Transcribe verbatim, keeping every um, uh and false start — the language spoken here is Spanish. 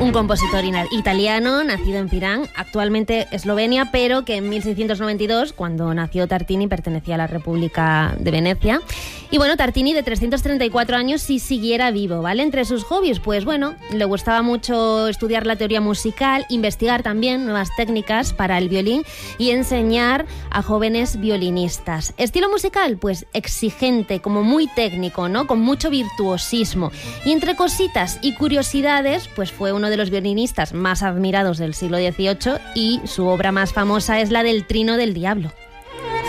Un compositor italiano, nacido en Pirán, actualmente Eslovenia, pero que en mil seiscientos noventa y dos, cuando nació Tartini, pertenecía a la República de Venecia. Y bueno, Tartini, de trescientos treinta y cuatro años, si siguiera vivo, ¿vale? Entre sus hobbies, pues bueno, le gustaba mucho estudiar la teoría musical, investigar también nuevas técnicas para el violín y enseñar a jóvenes violinistas. Estilo musical, pues exigente, como muy técnico, ¿no? Con mucho virtuosismo. Y entre cositas y curiosidades, pues fue uno de los violinistas más admirados del siglo dieciocho y su obra más famosa es la del Trino del Diablo.